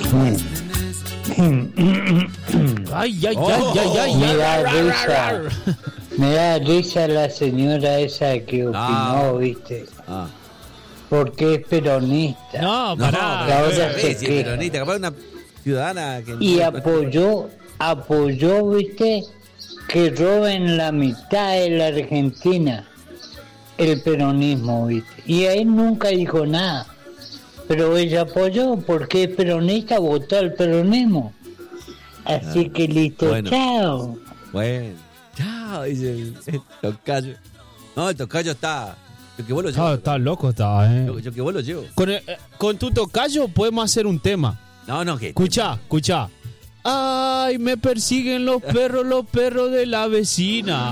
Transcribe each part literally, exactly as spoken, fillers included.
Ay, ay, Oh. ay, ay, ay, Me ay, da ay, ay, risa, ay. me da risa la señora esa que opinó, Ah. ¿viste? Ah. Porque es peronista. No, No, pará. pero ahora no se sabés si es queja. peronista, capaz una ciudadana que Y apoyó, apoyó, ¿viste? Que roben la mitad de la Argentina, el peronismo, ¿viste? Y él nunca dijo nada. Pero ella apoyó porque es peronista, votó al peronismo. Así Ah, que listo, bueno. chao. Bueno, chao, dice el, el tocayo. No, el tocayo está. Yo que vos lo llevo. Está, está loco, está, eh. Yo, yo que vos lo llevo. Con, el- eh, con tu tocayo podemos hacer un tema. No, no, que. Escuchá, escuchá. Ay, me persiguen los perros, los perros de la vecina.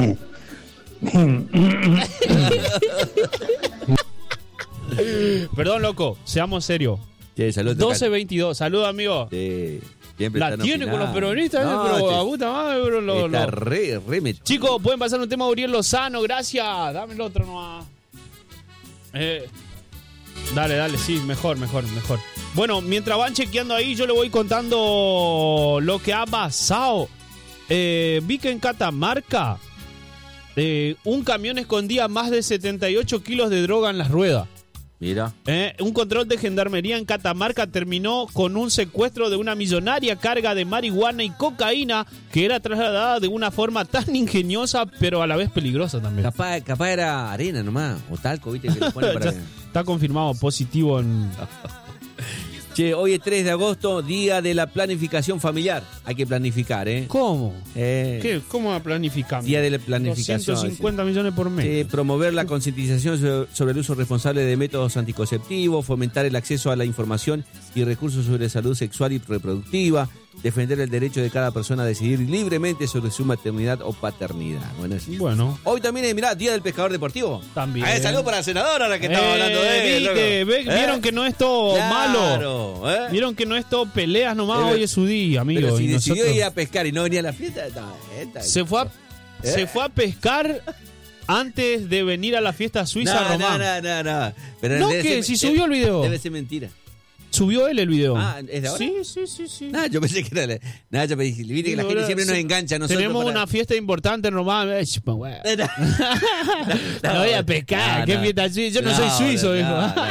Perdón, loco, seamos serios. Che, salud, doce veintidós, saludos, amigo. Sí, siempre La están tiene con los opinando. peronistas, No, eh, pero che, a puta madre, bro, lo- está lo- re, re metido. Chicos, pueden pasar un tema a Uriel Lozano, gracias. Dame el otro nomás. Eh, dale, dale, sí, mejor, mejor, mejor. Bueno, mientras van chequeando ahí, yo le voy contando lo que ha pasado. Eh, vi que en Catamarca eh, un camión escondía más de setenta y ocho kilos de droga en las ruedas. Mira. Eh, un control de gendarmería en Catamarca terminó con un secuestro de una millonaria carga de marihuana y cocaína que era trasladada de una forma tan ingeniosa pero a la vez peligrosa también. Capaz, capaz era arena nomás, o talco, viste, que le ponen para Ya que... está confirmado positivo en... Che, hoy es tres de agosto, día de la planificación familiar. Hay que planificar, ¿eh? ¿Cómo? Eh, ¿Qué? ¿Cómo planificamos? Día de la planificación. doscientos cincuenta millones por mes. Sí, promover la concientización so- sobre el uso responsable de métodos anticonceptivos, fomentar el acceso a la información y recursos sobre salud sexual y reproductiva, defender el derecho de cada persona a decidir libremente sobre su maternidad o paternidad. Bueno, es- Bueno, hoy también es, mirá, Día del Pescador Deportivo. también. Ah, saludo para el senador ahora que estamos Eh, hablando de él. viste, loco. ve- ¿Eh? Vieron que no es todo malo. Claro, ¿eh? Vieron que no es todo peleas nomás, Pero- hoy es su día, amigo. Pero si y decidió nosotros- ir a pescar y no venía a la fiesta, está, está- se, fue a, ¿Eh? se fue a pescar antes de venir a la fiesta suiza, no, Román. no, no, no, no. Pero No, debe ¿qué? ser- Si debe- subió el video. Debe ser mentira. Subió él el video. Ah, ¿es de ahora? Sí, sí, sí, sí. No, yo pensé que era la... No, yo pensé, viste que la Sí, gente ahora siempre nos se- engancha a nosotros. Tenemos para- una fiesta importante en Román. Eh, chupa, güey. No, No voy a pescar, no, ¿qué no. fiesta suiza? Yo no, soy suizo, no, dijo.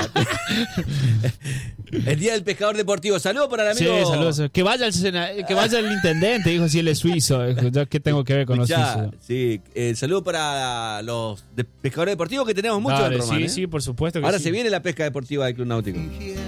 no. El día del pescador deportivo. Saludos para el Sí, amigo. saludos. Que vaya el, sena- que vaya el intendente, dijo si él es suizo. Dijo, ¿yo ¿qué tengo que ver con los Escuchá, suizos? sí, eh, saludo para los de pescadores deportivos que tenemos muchos Dale, en Román. sí, ¿eh? sí, por supuesto que Ahora sí. se viene la pesca deportiva del Club Náutico.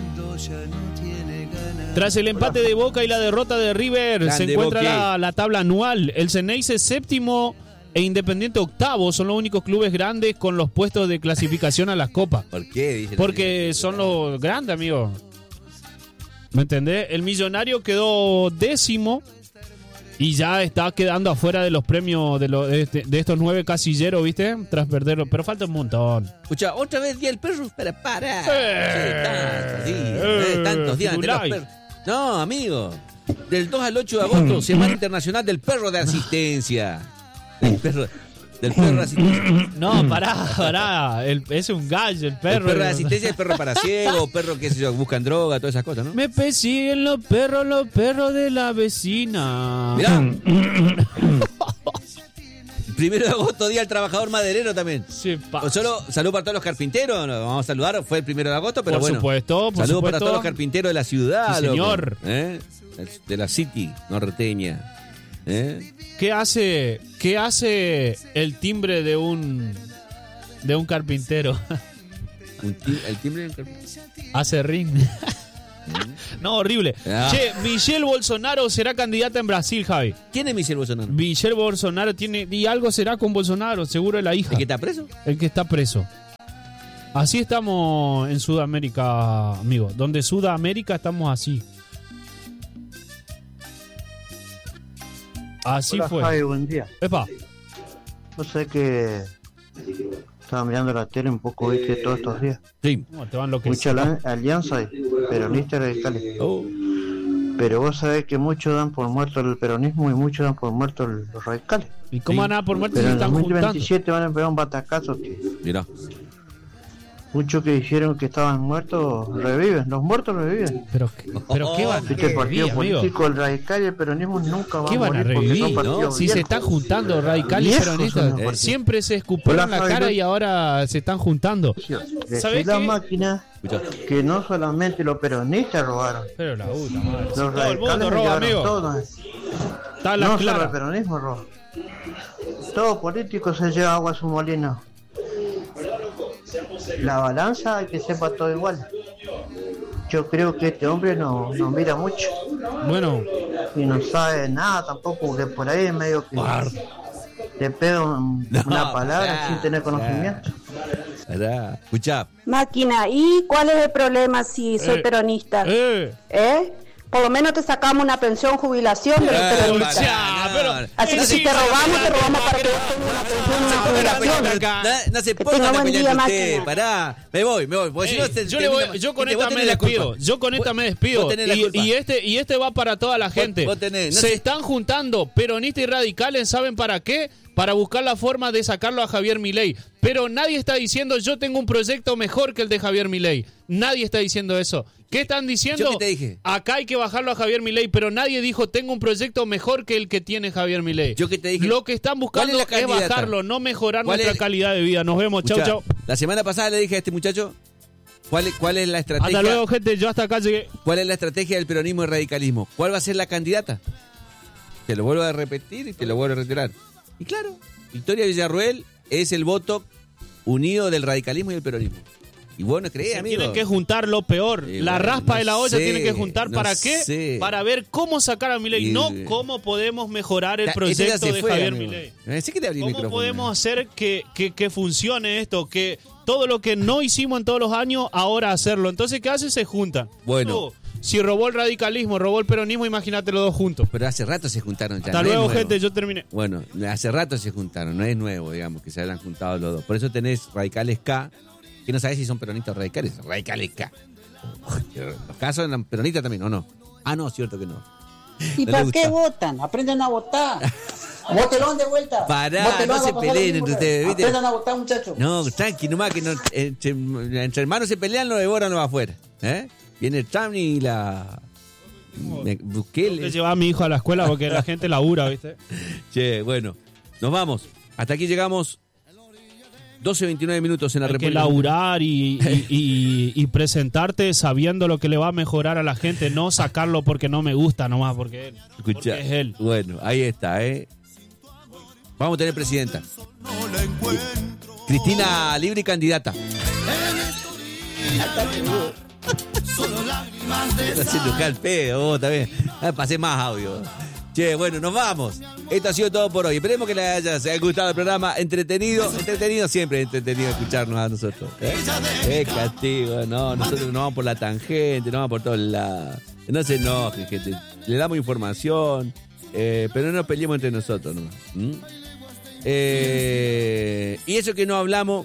Tras el empate de Boca y la derrota de River, Grande se encuentra Boqui. la, la tabla anual. El Ceneice séptimo e Independiente octavo son los únicos clubes grandes con los puestos de clasificación a las copas. ¿Por qué? Dice la Porque gente. son los grandes, amigo. ¿Me entendés? El Millonario quedó décimo y ya está quedando afuera de los premios de, los, de, este- de estos nueve casilleros, ¿viste? Tras perderlo. Pero falta un montón. Escucha, otra vez día del perro, para, para. Eh, Sí, tantos días, eh, eh, tantos días ante los Firulai. perros. No, amigo. Del dos al ocho de agosto, Semana Internacional del Perro de Asistencia. Del perro, del perro de asistencia. No, pará, pará. El- es un gallo, el El perro. perro de asistencia, el perro para ciego, perro que buscan droga, todas esas cosas, ¿no? Me persiguen los perros, los perros de la vecina. Mirá. Primero de agosto, Día del Trabajador Maderero también. Se pasa. No solo salud para todos los carpinteros, nos vamos a saludar, fue el primero de agosto, pero Por bueno. supuesto, por Saludos para supuesto. todos los carpinteros de la ciudad, Sí, loco. señor. ¿Eh? De la City norteña. ¿Eh? ¿Qué hace, qué hace el timbre de un de un carpintero? Un tim- el timbre del carpintero. Hace ring. No, horrible. Ah. Che, Michelle Bolsonaro será candidata en Brasil, Javi. ¿Quién es Michelle Bolsonaro? Michelle Bolsonaro tiene y algo será con Bolsonaro, seguro es la hija. ¿El que está preso? El que está preso. Así estamos en Sudamérica, amigo. Donde Sudamérica estamos así. Así Hola, fue. Javi, buen día. Epa. No sé que estaba mirando la tele un poco, viste, todos estos días. Sí. No, te van lo que Mucha ala- alianza hay, peronistas radicales. Oh. Pero vos sabés que muchos dan por muerto el peronismo y muchos dan por muerto el- los radicales. ¿Y cómo van a por muerte Pero se en están dos mil juntando? veintisiete van a pegar un batacazo que Mirá. Muchos que dijeron que estaban muertos reviven, los muertos reviven. Pero, pero ¿qué van a Este partido revivir, amigo? político, el radical y el peronismo nunca van ¿Qué a van a morir porque revivir? son partidos ¿no? Si viejos. se están juntando radicales y Viejos peronistas, son los partidos. siempre se escupieron la cara y ahora se están juntando. Decir ¿Sabés la qué? máquina que no solamente los peronistas robaron, Pero la puta madre. los Si todo el radicales mundo se roba, llevaron amigo. todo. Está la No solo el clara. peronismo roba. Todo político se lleva agua a su molino. La balanza hay que sepa todo igual. Yo creo que este hombre no, no mira mucho Bueno, y no sabe nada tampoco, que por ahí medio que le pega un- No, una palabra pará, sin tener conocimiento. Pará. Escuchá, Máquina, ¿y cuál es el problema si soy Eh, peronista? eh. ¿Eh? Por lo menos te sacamos una pensión jubilación de los Eh, peronistas. ya, pero- Así que si te robamos, te robamos para que vos tengas una pensión, una jubilación. no, no se Que pongan tenga a buen pelear día, con usted, máquina. pará. Me voy, me voy. Porque si Ey, no se yo, le termina- voy, yo con Viste, vos esta me tenés la despido. culpa. Yo con esta Vos- me despido. vos tenés la Y, culpa. y este y este va para toda la gente. vos tenés, no se sé- están juntando peronistas y radicales, ¿saben para qué? Para buscar la forma de sacarlo a Javier Milei. Pero nadie está diciendo yo tengo un proyecto mejor que el de Javier Milei. Nadie está diciendo eso. ¿Qué están diciendo? ¿Yo qué te dije? Acá hay que bajarlo a Javier Milei, pero nadie dijo tengo un proyecto mejor que el que tiene Javier Milei. ¿Yo qué te dije? Lo que están buscando ¿Cuál es, es la candidata? bajarlo, no mejorar ¿Cuál nuestra es? calidad de vida. Nos vemos. Chau, Escuchá, chau. La semana pasada le dije a este muchacho cuál es, cuál es la estrategia. Hasta luego, gente. Yo hasta acá llegué. ¿Cuál es la estrategia del peronismo y radicalismo? ¿Cuál va a ser la candidata? Te lo vuelvo a repetir y te lo vuelvo a reiterar. Y claro, Victoria Villarruel es el voto unido del radicalismo y el peronismo. Y bueno, creé, Se amigo. tienen que juntar lo peor. Sí, la bueno, raspa no de la olla sé, tienen que juntar. no ¿Para qué? sé. Para ver cómo sacar a Milei. Y- No cómo podemos mejorar el Ya, este ya proyecto se de fue, Javier amigo. Milei. Eh, sé que te abrí el ¿Cómo micrófono. podemos hacer que, que, que funcione esto? Que todo lo que no hicimos en todos los años, ahora hacerlo. Entonces, ¿qué hacen? Se juntan. Bueno. Tú, si robó el radicalismo, robó el peronismo, imagínate los dos juntos. Pero hace rato se juntaron ya. Hasta no es luego, nuevo. gente. Yo terminé. Bueno, hace rato se juntaron, no es nuevo, digamos, que se hayan juntado los dos. Por eso tenés radicales K, que no sabés si son peronistas o radicales. Radicales K. Los K son peronistas también, ¿o no? Ah, no, cierto que no. ¿Y No le para gusta. qué votan? Aprendan a votar. Votelón de vuelta. Pará, Votelón, no se haga pasar peleen lo mismo. entre ustedes, ¿viste? Aprendan a votar, muchachos. No, tranqui, nomás que no, entre, entre hermanos se pelean, lo devoran, no va afuera. ¿Eh? Viene Trump y la... me- Tengo que Bukele. llevar a mi hijo a la escuela porque la gente labura, ¿viste? Che, bueno, nos vamos. Hasta aquí llegamos. doce veintinueve minutos en la Hay que República. laburar y, y, y- y presentarte sabiendo lo que le va a mejorar a la gente, no sacarlo porque no me gusta nomás, porque, Escuchá. porque es él. Bueno, ahí está, ¿eh? Vamos a tener presidenta. Cristina, libre y candidata. Estás haciendo acá el pedo, vos también. Ah, pasé más audio. Che, bueno, nos vamos. Esto ha sido todo por hoy. Esperemos que les haya, se haya gustado el programa. Entretenido, entretenido siempre, entretenido escucharnos a nosotros. ¿eh? Qué castigo, no, nosotros no vamos por la tangente, no vamos por todos lados. No se enojen, gente. Le damos información, eh, pero no nos peleemos entre nosotros, ¿no? ¿Mm? Eh, y eso que no hablamos,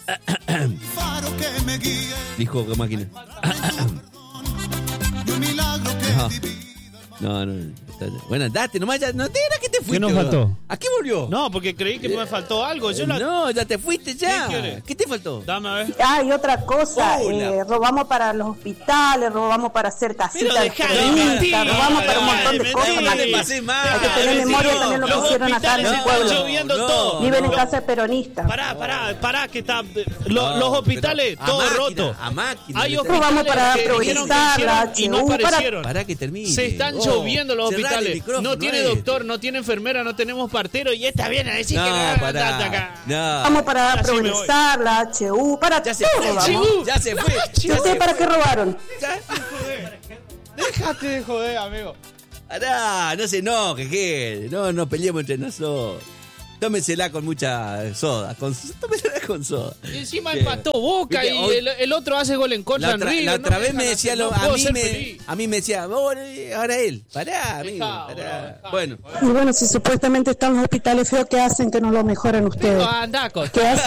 dijo con máquina. No, no, no. Bueno, date, nomás ya, no te era que te fuiste. ¿Qué nos bro. faltó? ¿A qué volvió? No, porque creí que me faltó algo. Yo la... No, ya te fuiste ya. ¿Qué quieres? ¿Qué te faltó? Dame a ver. Ah, y otra cosa, Hola. eh, robamos para los hospitales, robamos para hacer casitas de dejá de peronistas, mentir, robamos para un montón de dale, cosas. mentí. más No que- te pasé mal. Hay que tener Mentí. memoria también lo que Los hicieron acá en hospitales el están pueblo. lloviendo No, todo. Viven en Los- casa de peronistas. Pará, pará, pará, que está. lo- No, los hospitales, pero a todo máquina, roto. a máquina, Hay le hospitales Robamos para que dijeron que priorizar hicieron la y no H U, para- aparecieron. Pará que termine. Se están Oh, lloviendo los cerrá el hospitales. micrófono, No tiene este. doctor, no tiene enfermera, no tenemos partero y está bien a decir No, que me pará. acá. No. Vamos para Ahora sí me progresar, la H U, para Ya se todo fue. robamos. Ya se fue. ¿Y Ya ustedes se para fue. qué robaron? Déjate de joder, amigo. Pará, no se enoje, gente. No, no peleemos entre nosotros. Tómensela con mucha soda. Con, tómensela con soda. Y encima Bien. empató Boca Viste, y hoy- el, el otro hace gol en contra La en otra, River. la no otra me vez me dejan decía, hacer- lo, no a, puedo mí ser me, feliz. a mí me decía, "Oh, ahora él. Pará, amigo, Dejá, pará. bro, dejá. Bueno. Y bueno, si supuestamente están los hospitales feos, ¿qué hacen que no lo mejoren ustedes? Andá, con- ¿Qué hacen?